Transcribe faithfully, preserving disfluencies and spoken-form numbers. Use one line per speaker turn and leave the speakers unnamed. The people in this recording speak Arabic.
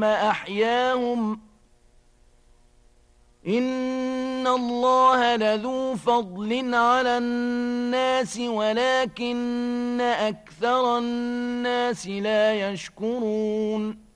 ثم أحياهم إن الله لذو فضل على الناس ولكن أكثر الناس لا يشكرون